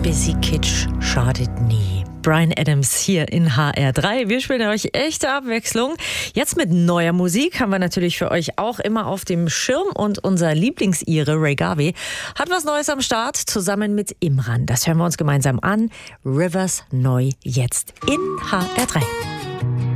Busy Kitsch schadet nie. Bryan Adams hier in HR3. Wir spielen euch echte Abwechslung. Jetzt mit neuer Musik haben wir natürlich für euch auch immer auf dem Schirm. Und unser Lieblingsire, Ray Garvey, hat was Neues am Start, zusammen mit Imran. Das hören wir uns gemeinsam an. Rivers neu jetzt in HR3.